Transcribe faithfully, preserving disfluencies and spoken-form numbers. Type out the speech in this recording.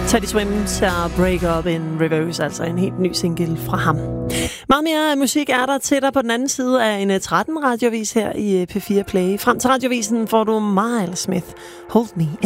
Teddy Swims og Break Up in Reverse, altså en helt ny single fra ham. Meget mere musik er der til dig på den anden side af en tretten radiovis her i P fire Play. Frem til radiovisen får du Miles Smith, Hold Me